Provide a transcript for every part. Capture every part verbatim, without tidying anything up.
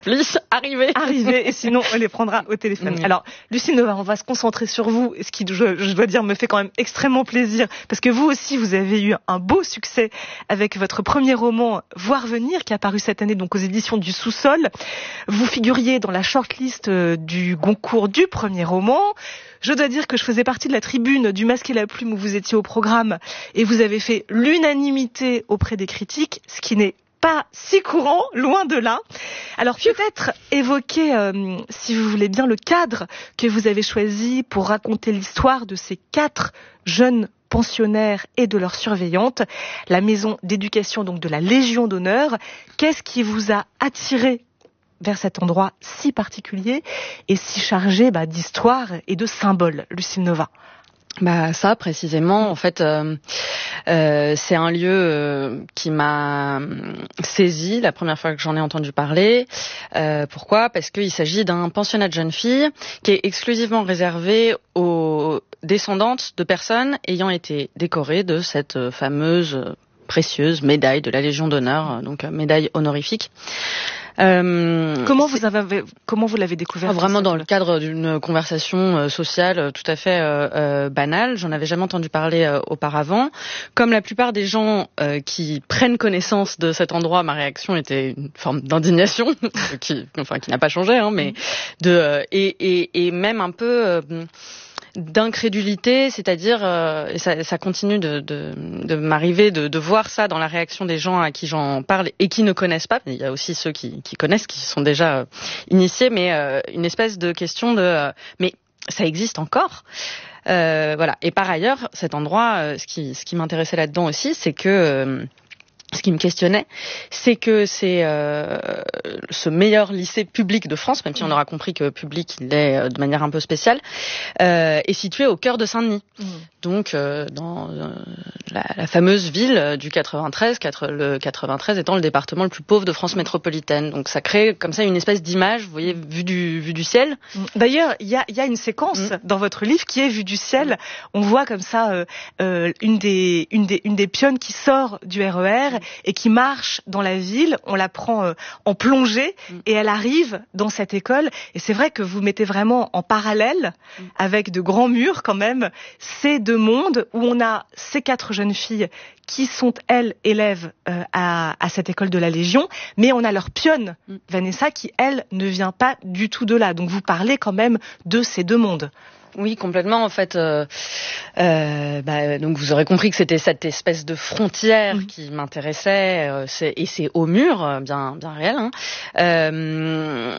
Please, arrivez. Arrivez, et sinon on les prendra au téléphone. Mmh. Alors, Lucille Nova, on va se concentrer sur vous, ce qui, je, je dois dire, me fait quand même extrêmement plaisir, parce que vous aussi, vous avez eu un beau succès avec votre premier roman, Voir venir, qui est apparu cette année donc aux éditions du Sous-sol. Vous figuriez dans la shortlist du Goncourt du premier roman. Je dois dire que je faisais partie de la tribune du Masque et la Plume où vous étiez au programme, et vous avez fait l'unanimité auprès des critiques, ce qui n'est pas si courant, loin de là. Alors peut-être évoquer, euh, si vous voulez bien, le cadre que vous avez choisi pour raconter l'histoire de ces quatre jeunes pensionnaires et de leurs surveillantes, la maison d'éducation donc de la Légion d'honneur. Qu'est-ce qui vous a attiré vers cet endroit si particulier et si chargé bah, d'histoire et de symboles, Lucille Nova? Bah ça précisément, en fait, euh, euh, c'est un lieu euh, qui m'a saisi la première fois que j'en ai entendu parler. Euh, pourquoi ? Parce qu'il s'agit d'un pensionnat de jeunes filles qui est exclusivement réservé aux descendantes de personnes ayant été décorées de cette fameuse précieuse médaille de la Légion d'honneur, donc médaille honorifique. Euh, comment vous avez, comment vous l'avez découvert? Vraiment dans le cadre d'une conversation sociale tout à fait euh, euh, banale. J'en avais jamais entendu parler euh, auparavant. Comme la plupart des gens euh, qui prennent connaissance de cet endroit, ma réaction était une forme d'indignation, qui, enfin, qui n'a pas changé, hein, mais de euh, et, et, et même un peu. Euh, d'incrédulité, c'est-à-dire, euh, et ça, ça continue de, de, de m'arriver de, de voir ça dans la réaction des gens à qui j'en parle et qui ne connaissent pas. Il y a aussi ceux qui, qui connaissent, qui sont déjà euh, initiés, mais euh, une espèce de question de euh, mais ça existe encore. Euh, voilà. Et par ailleurs, cet endroit, euh, ce qui, ce qui m'intéressait là-dedans aussi, c'est que euh, ce qui me questionnait, c'est que c'est euh, ce meilleur lycée public de France, même si on aura compris que public il est de manière un peu spéciale, euh, est situé au cœur de Saint-Denis. Mmh. Donc euh, dans euh, la, la fameuse ville du quatre-vingt-treize, le quatre-vingt-treize étant le département le plus pauvre de France métropolitaine. Donc ça crée comme ça une espèce d'image, vous voyez, vue du, vue du ciel. D'ailleurs, il y a, y a une séquence mmh. dans votre livre qui est vue du ciel. On voit comme ça euh, euh, une des, une des, une des pionnes qui sort du R E R et qui marche dans la ville. On la prend euh, en plongée et elle arrive dans cette école. Et c'est vrai que vous mettez vraiment en parallèle avec de grands murs quand même ces deux mondes où on a ces quatre jeunes filles qui sont, elles, élèves euh, à, à cette école de la Légion, mais on a leur pionne, Vanessa, qui, elle, ne vient pas du tout de là. Donc vous parlez quand même de ces deux mondes. Oui, complètement. En fait, euh, euh, bah, donc vous aurez compris que c'était cette espèce de frontière mmh. qui m'intéressait, euh, c'est, et c'est au mur, bien, bien réel. Hein. Euh,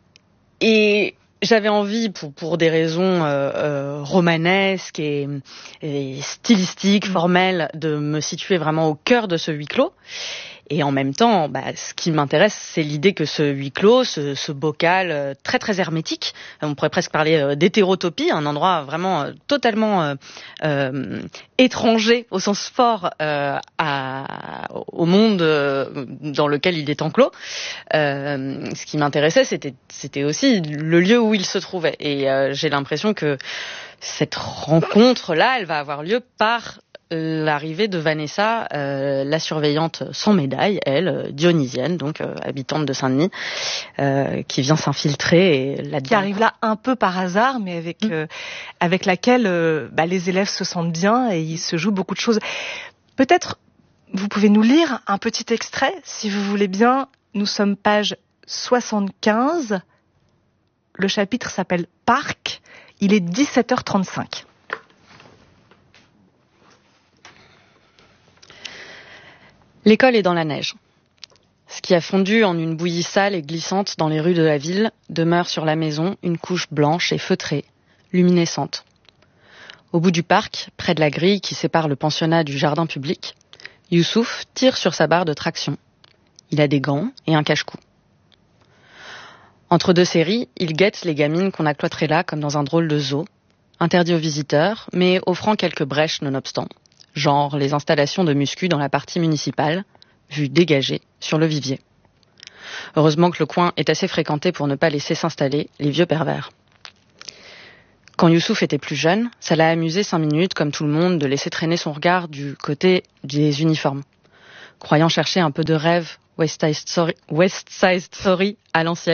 et j'avais envie, pour pour des raisons euh, euh, romanesques et, et stylistiques, mmh. formelles, de me situer vraiment au cœur de ce huis clos. Et en même temps, bah, ce qui m'intéresse, c'est l'idée que ce huis clos, ce, ce bocal euh, très très hermétique, on pourrait presque parler euh, d'hétérotopie, un endroit vraiment euh, totalement euh, euh, étranger au sens fort euh, à, au monde euh, dans lequel il est enclos. Euh, ce qui m'intéressait, c'était, c'était aussi le lieu où il se trouvait. Et euh, j'ai l'impression que cette rencontre-là, elle va avoir lieu par l'arrivée de Vanessa, euh, la surveillante sans médaille, elle, dionysienne, donc euh, habitante de Saint-Denis, euh, qui vient s'infiltrer et là-dedans. Qui arrive là un peu par hasard, mais avec mmh. euh, avec laquelle euh, bah, les élèves se sentent bien et il se joue beaucoup de choses. Peut-être vous pouvez nous lire un petit extrait, si vous voulez bien. Nous sommes page soixante-quinze. Le chapitre s'appelle Parc. Il est dix-sept heures trente-cinq. L'école est dans la neige. Ce qui a fondu en une bouillie sale et glissante dans les rues de la ville demeure sur la maison une couche blanche et feutrée, luminescente. Au bout du parc, près de la grille qui sépare le pensionnat du jardin public, Youssouf tire sur sa barre de traction. Il a des gants et un cache-cou. Entre deux séries, il guette les gamines qu'on a cloîtrées là comme dans un drôle de zoo, interdit aux visiteurs, mais offrant quelques brèches nonobstant. Genre les installations de muscu dans la partie municipale, vue dégagée sur le vivier. Heureusement que le coin est assez fréquenté pour ne pas laisser s'installer les vieux pervers. Quand Youssouf était plus jeune, ça l'a amusé cinq minutes, comme tout le monde, de laisser traîner son regard du côté des uniformes. Croyant chercher un peu de rêve West Side Story, West Side Story à l'ancienne.